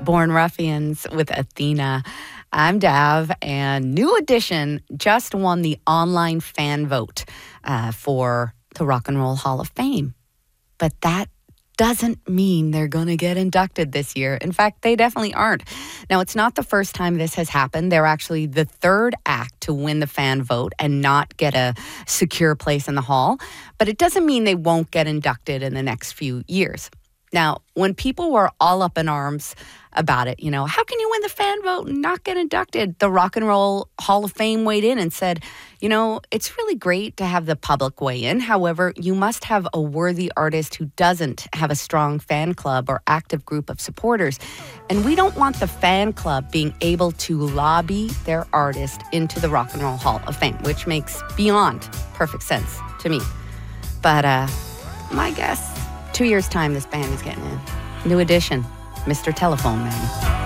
Born Ruffians with Athena. I'm Dav, and New Edition just won the online fan vote for the Rock and Roll Hall of Fame. But that doesn't mean they're going to get inducted this year. In fact, they definitely aren't. Now, it's not the first time this has happened. They're actually the third act to win the fan vote and not get a secure place in the hall. But it doesn't mean they won't get inducted in the next few years. Now, when people were all up in arms about it, how can you win the fan vote and not get inducted? The Rock and Roll Hall of Fame weighed in and said, it's really great to have the public weigh in. However, you must have a worthy artist who doesn't have a strong fan club or active group of supporters. And we don't want the fan club being able to lobby their artist into the Rock and Roll Hall of Fame, which makes beyond perfect sense to me. But my guess, 2 years' time, this band is getting in. New Edition, Mr. Telephone Man.